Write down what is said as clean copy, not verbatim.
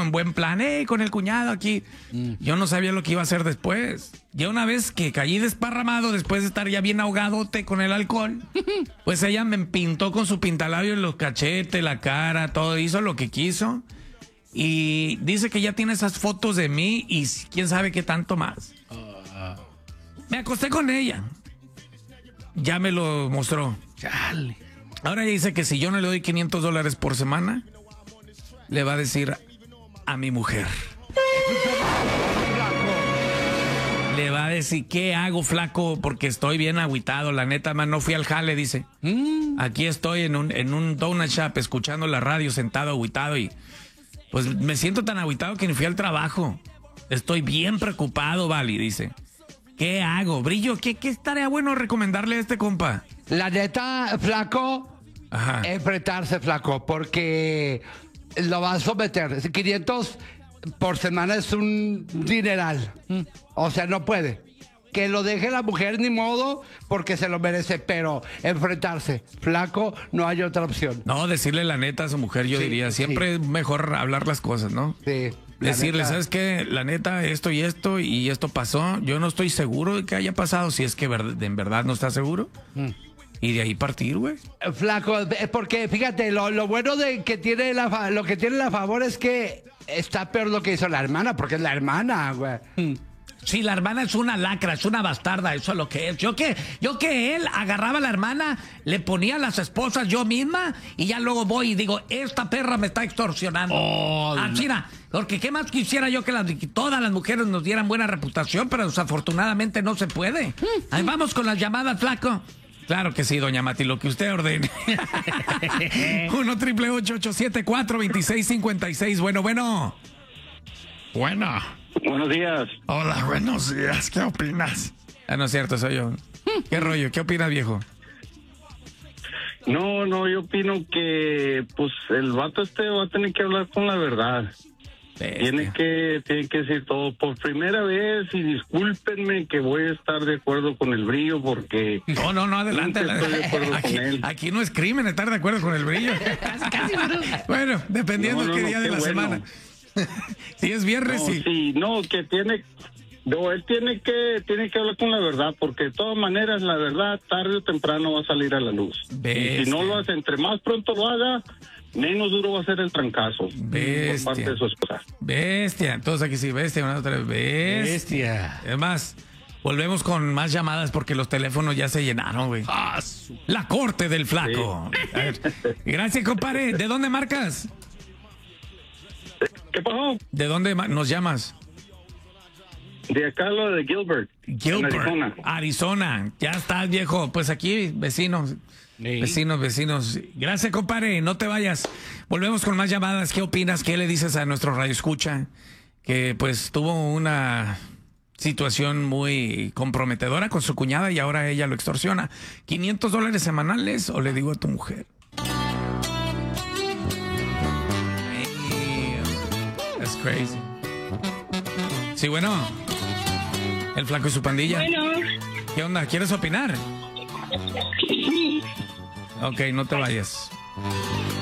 en buen plan, con el cuñado aquí. Yo no sabía lo que iba a hacer después. Ya una vez que caí desparramado, después de estar ya bien ahogadote con el alcohol, pues ella me pintó con su pintalabio en los cachetes, la cara, todo, hizo lo que quiso. Y dice que ya tiene esas fotos de mí y quién sabe qué tanto más. Me acosté con ella. Ya me lo mostró. Chale. Ahora ella dice que si yo no le doy $500 por semana, le va a decir a mi mujer. Le va a decir, ¿qué hago, flaco? Porque estoy bien agüitado, la neta, man, no fui al jale, dice. Aquí estoy en un donut shop escuchando la radio, sentado agüitado y pues me siento tan agüitado que ni fui al trabajo. Estoy bien preocupado, Vali, dice. ¿Qué hago? Brillo, ¿qué estaría bueno recomendarle a este compa? La neta, flaco, Ajá. enfrentarse, flaco, porque lo va a someter. 500 por semana es un dineral. O sea, no puede. Que lo deje la mujer ni modo porque se lo merece, pero enfrentarse. Flaco, no hay otra opción. No, decirle la neta a su mujer, yo diría. Siempre es mejor hablar las cosas, ¿no? Sí. Decirle, neta. ¿sabes qué? La neta, esto y esto pasó. Yo no estoy seguro de que haya pasado, si es que en verdad no está seguro. Y de ahí partir, güey. Flaco, porque fíjate, lo bueno de que tiene lo que tiene la favor es que está peor lo que hizo la hermana, porque es la hermana, güey. Sí, la hermana es una lacra, es una bastarda, eso es lo que es. Yo que él agarraba a la hermana, le ponía a las esposas yo misma y ya luego voy y digo, esta perra me está extorsionando. China, porque qué más quisiera yo que todas las mujeres nos dieran buena reputación, pero desafortunadamente no se puede. Ahí vamos con las llamadas, flaco. Claro que sí, doña Mati, lo que usted ordene. 1-888-874-2656. Bueno. Bueno. Buenos días. Hola, buenos días. ¿Qué opinas? Ah, no es cierto, soy yo. ¿Qué rollo? ¿Qué opinas, viejo? No, yo opino que pues el vato va a tener que hablar con la verdad. Tiene que decir todo por primera vez y discúlpenme que voy a estar de acuerdo con el Brillo porque No, adelante. nunca estoy de acuerdo con él. Aquí no es crimen estar de acuerdo con el Brillo. Casi. Bueno, dependiendo qué día de la semana. Si es viernes, No, sí. sí, no, que tiene... No, él tiene que hablar con la verdad, porque de todas maneras la verdad tarde o temprano va a salir a la luz. Y si no lo hace, entre más pronto lo haga, menos duro va a ser el trancazo por parte de su esposa. Bestia, entonces aquí sí, bestia, una otra vez. Bestia. Es más, volvemos con más llamadas porque los teléfonos ya se llenaron, güey. La corte del flaco. Sí. A ver. Gracias, compadre. ¿De dónde marcas? ¿Qué pasó? ¿De dónde nos llamas? De acá lo de Gilbert. Arizona. Ya estás, viejo. Pues aquí, vecinos. Sí. Vecinos. Gracias, compadre. No te vayas. Volvemos con más llamadas. ¿Qué opinas? ¿Qué le dices a nuestro radioescucha? Que pues tuvo una situación muy comprometedora con su cuñada y ahora ella lo extorsiona. $500 semanales o le digo a tu mujer. That's crazy. Sí, bueno. El flaco y su pandilla. Bueno. ¿Qué onda? ¿Quieres opinar? Sí. Ok, no te vayas.